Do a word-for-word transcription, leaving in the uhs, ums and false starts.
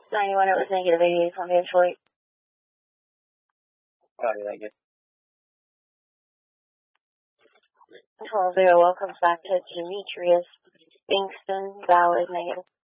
ninety-one, it was negative eighty-eight on Detroit. Copy, thank you. twelve zero, welcome back to Demetrius. Kingston, valid negative.